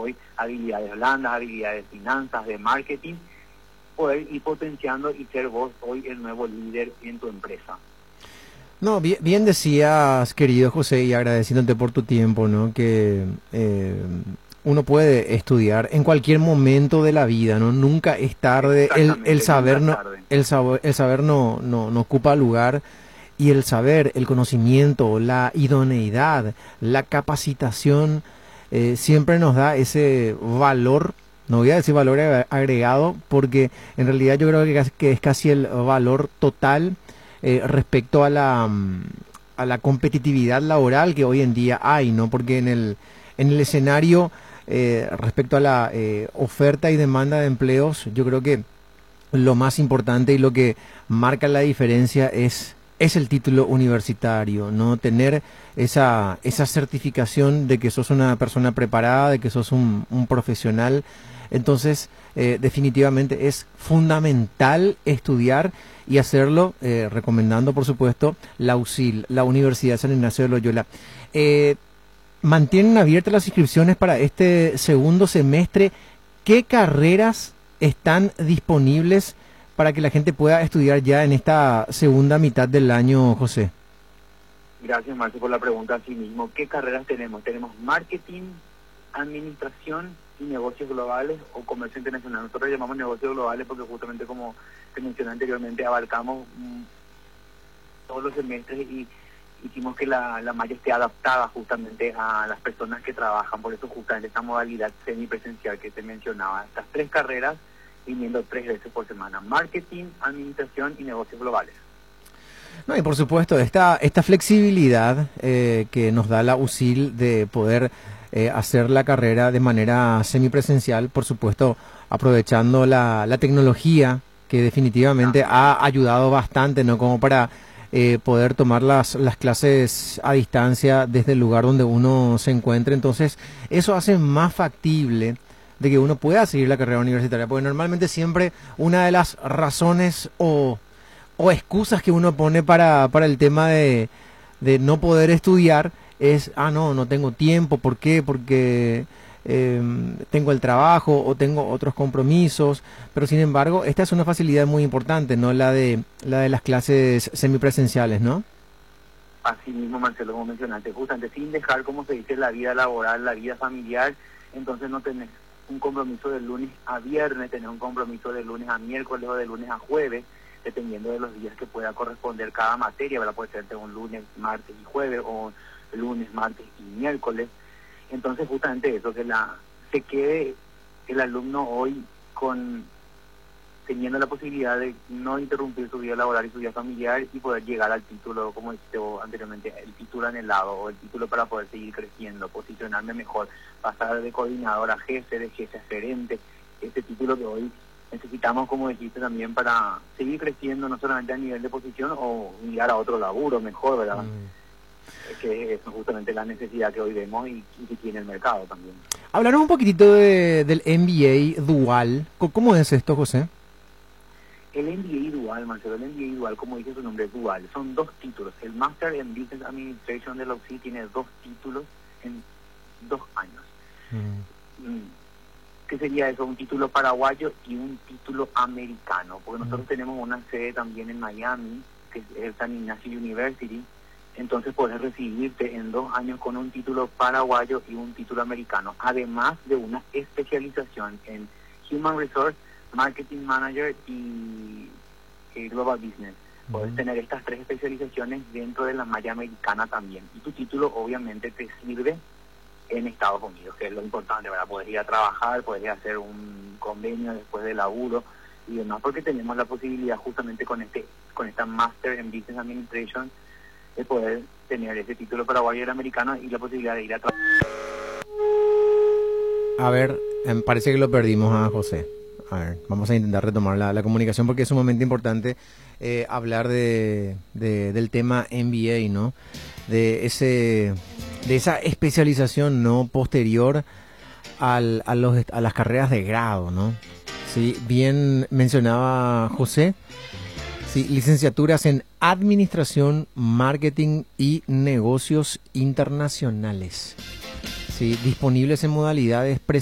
hoy habilidades blandas, habilidades de finanzas, de marketing, poder ir potenciando y ser vos hoy el nuevo líder en tu empresa. No, bien decías, querido José, y agradeciéndote por tu tiempo, ¿no? Que uno puede estudiar en cualquier momento de la vida, ¿no? Nunca es tarde. El Exactamente, nunca saber es no, tarde. el saber no ocupa lugar, y el saber, el conocimiento, la idoneidad, la capacitación, siempre nos da ese valor. No voy a decir valor agregado, porque en realidad yo creo que es casi el valor total respecto a a la competitividad laboral que hoy en día hay, ¿no? Porque en el escenario, respecto a la oferta y demanda de empleos, yo creo que lo más importante y lo que marca la diferencia es el título universitario, ¿no? Tener esa certificación de que sos una persona preparada, de que sos un profesional. Entonces, definitivamente es fundamental estudiar y hacerlo, recomendando, por supuesto, la USIL, la Universidad San Ignacio de Loyola. Mantienen abiertas las inscripciones para este segundo semestre. ¿Qué carreras están disponibles para que la gente pueda estudiar ya en esta segunda mitad del año, José? Gracias, Marcio, por la pregunta. Así mismo, ¿qué carreras tenemos? Tenemos marketing, administración y negocios globales o comercio internacional. Nosotros llamamos negocios globales porque justamente, como te mencioné anteriormente, abarcamos todos los semestres y hicimos que la malla esté adaptada justamente a las personas que trabajan. Por eso justamente esta modalidad semipresencial que te mencionaba. Estas 3 carreras viniendo 3 veces por semana: marketing, administración y negocios globales. No, y por supuesto, esta flexibilidad que nos da la USIL de poder hacer la carrera de manera semipresencial, por supuesto, aprovechando la tecnología que definitivamente ha ayudado bastante, ¿no? Como para poder tomar las clases a distancia desde el lugar donde uno se encuentre. Entonces, eso hace más factible de que uno pueda seguir la carrera universitaria, porque normalmente siempre una de las razones o excusas que uno pone para el tema de no poder estudiar es, no tengo tiempo. ¿Por qué? Porque tengo el trabajo o tengo otros compromisos. Pero sin embargo, esta es una facilidad muy importante, ¿no? La de las clases semipresenciales, ¿no? Así mismo, Marcelo, como mencionaste, justamente sin dejar, como se dice, la vida laboral, la vida familiar. Entonces no tenés un compromiso de lunes a viernes, tenés un compromiso de lunes a miércoles o de lunes a jueves, dependiendo de los días que pueda corresponder cada materia, ¿verdad? Puede ser de un lunes, martes y jueves, o lunes, martes y miércoles. Entonces justamente eso, que se quede el alumno hoy teniendo la posibilidad de no interrumpir su vida laboral y su vida familiar y poder llegar al título, como dijiste anteriormente, el título anhelado o el título para poder seguir creciendo, posicionarme mejor, pasar de coordinador a jefe, de jefe a gerente, este título que hoy necesitamos, como dijiste, también para seguir creciendo, no solamente a nivel de posición o llegar a otro laburo mejor, ¿verdad? Es que es justamente la necesidad que hoy vemos y que tiene el mercado también. Hablaron un poquitito del MBA dual. ¿Cómo es esto, José? El MBA dual, Marcelo, el MBA dual, como dice su nombre, dual, son 2 títulos. El Master en Business Administration de la UCI tiene 2 títulos en 2 años. ¿Qué sería eso? Un título paraguayo y un título americano, porque nosotros tenemos una sede también en Miami, que es el San Ignacio University. Entonces puedes recibirte en 2 años con un título paraguayo y un título americano, además de una especialización en Human Resource, Marketing Manager y Global Business. Puedes tener estas 3 especializaciones dentro de la malla americana también. Y tu título obviamente te sirve en Estados Unidos, que es lo importante, ¿verdad? Puedes ir a trabajar, puedes ir a hacer un convenio después de laburo y demás, porque tenemos la posibilidad justamente con esta Master en Business Administration de poder tener ese título paraguayo y el americano y la posibilidad de ir a trabajar. A ver, parece que lo perdimos a José. A ver, vamos a intentar retomar la comunicación porque es sumamente importante hablar del tema MBA, ¿no? De esa especialización, ¿no? Posterior a las carreras de grado, ¿no? Sí, bien mencionaba José. Sí, licenciaturas en Administración, Marketing y Negocios Internacionales. Sí, disponibles en modalidades